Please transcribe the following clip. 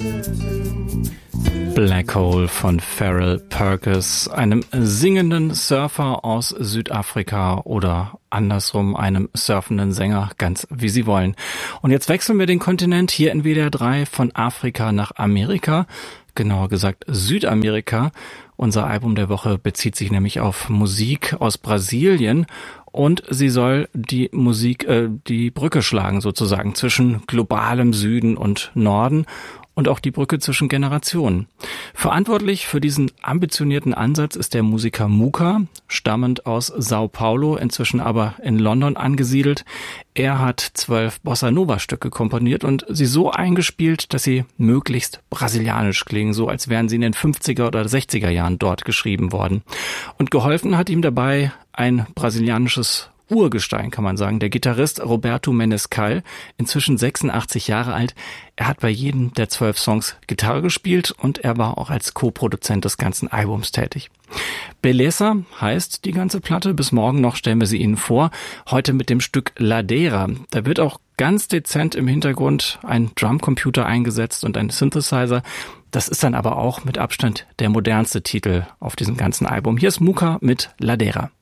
Black Hole von Pharrell Perkins, einem singenden Surfer aus Südafrika oder andersrum einem surfenden Sänger, ganz wie Sie wollen. Und jetzt wechseln wir den Kontinent hier in WDR 3 von Afrika nach Amerika, genauer gesagt Südamerika. Unser Album der Woche bezieht sich nämlich auf Musik aus Brasilien und sie soll die Brücke schlagen sozusagen zwischen globalem Süden und Norden und auch die Brücke zwischen Generationen. Verantwortlich für diesen ambitionierten Ansatz ist der Musiker Muka, stammend aus Sao Paulo, inzwischen aber in London angesiedelt. Er hat 12 Bossa-Nova-Stücke komponiert und sie so eingespielt, dass sie möglichst brasilianisch klingen, so als wären sie in den 50er oder 60er Jahren dort geschrieben worden. Und geholfen hat ihm dabei ein brasilianisches Urgestein, kann man sagen, der Gitarrist Roberto Menescal, inzwischen 86 Jahre alt. Er hat bei jedem der 12 Songs Gitarre gespielt und er war auch als Co-Produzent des ganzen Albums tätig. Beleza heißt die ganze Platte. Bis morgen noch stellen wir sie Ihnen vor. Heute mit dem Stück Ladeira. Da wird auch ganz dezent im Hintergrund ein Drumcomputer eingesetzt und ein Synthesizer. Das ist dann aber auch mit Abstand der modernste Titel auf diesem ganzen Album. Hier ist Muka mit Ladeira.